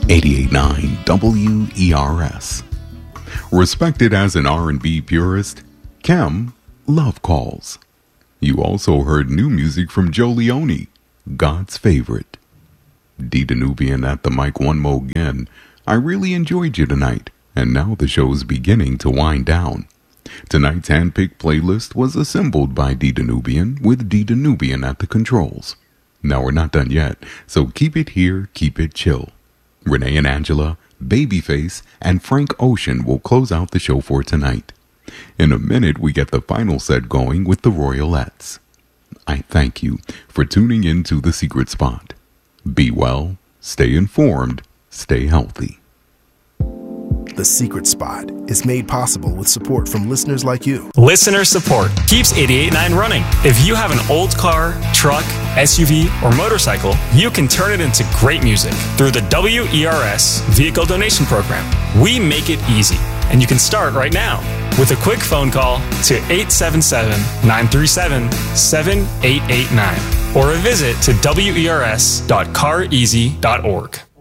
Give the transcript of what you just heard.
88.9 WERS. Respected as an R&B purist, Kem, Love Calls. You also heard new music from Joe Leone, God's Favorite. D. Danubian at the mic one more again. I really enjoyed you tonight, and now the show's beginning to wind down. Tonight's handpicked playlist was assembled by D. Danubian with D. Danubian at the controls. Now we're not done yet, so keep it here, keep it chill. Renee and Angela, Babyface, and Frank Ocean will close out the show for tonight. In a minute, we get the final set going with the Royalettes. I thank you for tuning in to The Secret Spot. Be well, stay informed, stay healthy. The Secret Spot is made possible with support from listeners like you. Listener support keeps 88.9 running. If you have an old car, truck, SUV, or motorcycle, you can turn it into great music through the WERS Vehicle Donation Program. We make it easy, and you can start right now with a quick phone call to 877-937-7889 or a visit to wers.careasy.org.